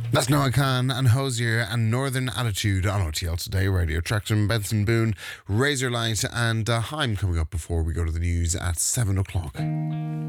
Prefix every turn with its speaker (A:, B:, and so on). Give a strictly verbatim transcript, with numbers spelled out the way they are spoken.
A: That's Noah Khan and Hosier and Northern Attitude on O T L Today Radio. Traction, Benson Boone, Razorlight and uh, Haim coming up before we go to the news at seven o'clock.